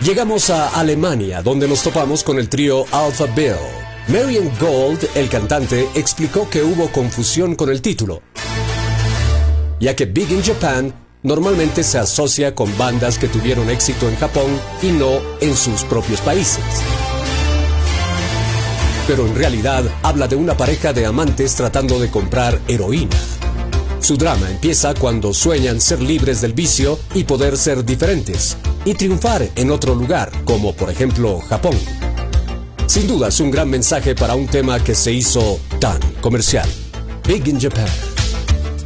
Llegamos a Alemania, donde nos topamos con el trío Alpha Bill. Marian Gold, el cantante, explicó que hubo confusión con el título, ya que Big in Japan normalmente se asocia con bandas que tuvieron éxito en Japón y no en sus propios países. Pero en realidad habla de una pareja de amantes tratando de comprar heroína. Su drama empieza cuando sueñan ser libres del vicio y poder ser diferentes, y triunfar en otro lugar, como por ejemplo Japón. Sin duda es un gran mensaje para un tema que se hizo tan comercial. Big in Japan.